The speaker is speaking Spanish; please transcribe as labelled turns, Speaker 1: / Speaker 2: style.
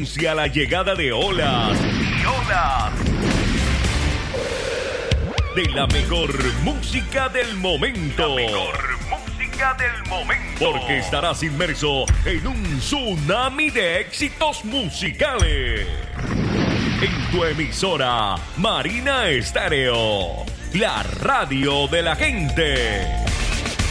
Speaker 1: a la llegada de olas y olas de la mejor música del momento. Porque estarás inmerso en un tsunami de éxitos musicales. En tu emisora Marina Estéreo, la radio de la gente.